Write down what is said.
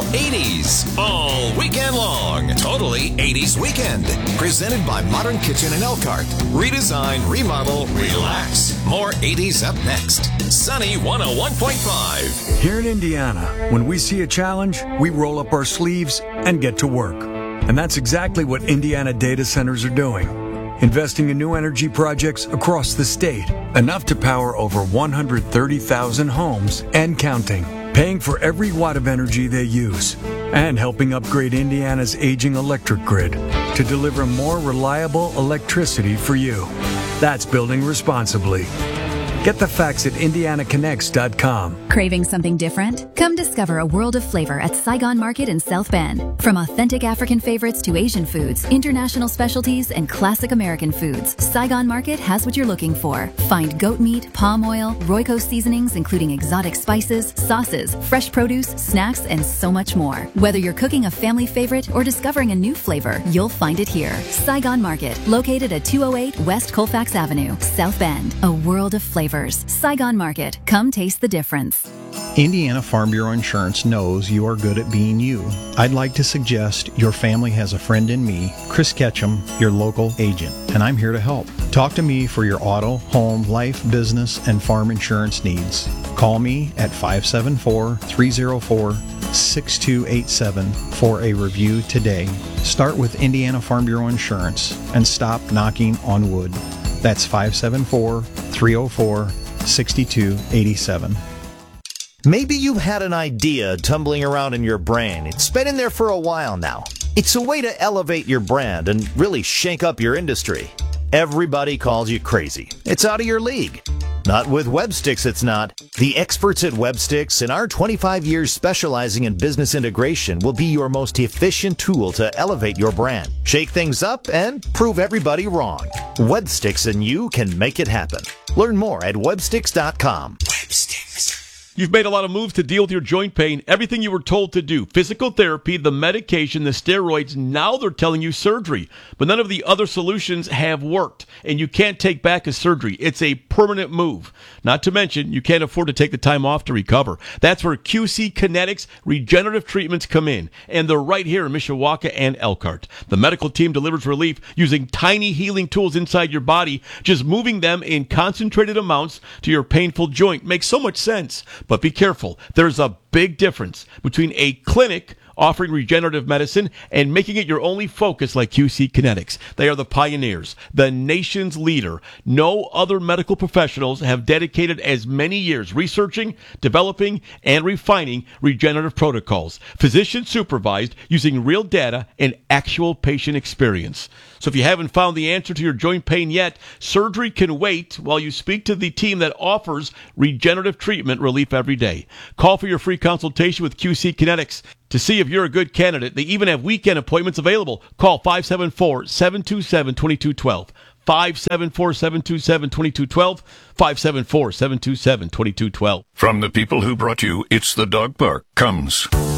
80s all weekend long. Totally 80s Weekend. Presented by Modern Kitchen in Elkhart. Redesign, remodel, relax. More 80s up next. Sunny 101.5. Here in Indiana, when we see a challenge, we roll up our sleeves and get to work. And that's exactly what Indiana data centers are doing. Investing in new energy projects across the state, enough to power over 130,000 homes and counting, paying for every watt of energy they use, and helping upgrade Indiana's aging electric grid to deliver more reliable electricity for you. That's building responsibly. Get the facts at IndianaConnects.com. Craving something different? Come discover a world of flavor at Saigon Market in South Bend. From authentic African favorites to Asian foods, international specialties, and classic American foods, Saigon Market has what you're looking for. Find goat meat, palm oil, Royco seasonings including exotic spices, sauces, fresh produce, snacks, and so much more. Whether you're cooking a family favorite or discovering a new flavor, you'll find it here. Saigon Market, located at 208 West Colfax Avenue, South Bend. A world of flavors. Saigon Market. Come taste the difference. Indiana Farm Bureau Insurance knows you are good at being you. I'd like to suggest your family has a friend in me, Chris Ketchum, your local agent, and I'm here to help. Talk to me for your auto, home, life, business, and farm insurance needs. Call me at 574-304-6287 for a review today. Start with Indiana Farm Bureau Insurance and stop knocking on wood. That's 574-304-6287. Maybe you've had an idea tumbling around in your brain. It's been in there for a while now. It's a way to elevate your brand and really shake up your industry. Everybody calls you crazy. It's out of your league. Not with Websticks, it's not. The experts at Websticks and our 25 years specializing in business integration will be your most efficient tool to elevate your brand, shake things up, and prove everybody wrong. Websticks and you can make it happen. Learn more at websticks.com. Websticks. You've made a lot of moves to deal with your joint pain, everything you were told to do, physical therapy, the medication, the steroids, now they're telling you surgery. But none of the other solutions have worked, and you can't take back a surgery. It's a permanent move. Not to mention, you can't afford to take the time off to recover. That's where QC Kinetics Regenerative Treatments come in, and they're right here in Mishawaka and Elkhart. The medical team delivers relief using tiny healing tools inside your body, just moving them in concentrated amounts to your painful joint. Makes so much sense. But be careful. There's a big difference between a clinic offering regenerative medicine and making it your only focus like QC Kinetics. They are the pioneers, the nation's leader. No other medical professionals have dedicated as many years researching, developing, and refining regenerative protocols. Physician supervised using real data and actual patient experience. So if you haven't found the answer to your joint pain yet, surgery can wait while you speak to the team that offers regenerative treatment relief every day. Call for your free consultation with QC Kinetics to see if you're a good candidate. They even have weekend appointments available. Call 574-727-2212. 574-727-2212. 574-727-2212. From the people who brought you It's the Dog Park comes